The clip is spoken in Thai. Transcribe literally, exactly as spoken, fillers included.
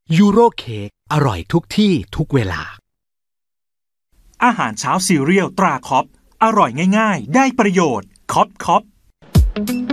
ยูโรเค้กอร่อยทุกที่ทุกเวลาอาหารเช้าซีเรียลตราคอปอร่อยง่ายๆได้ประโยชน์คอปคอป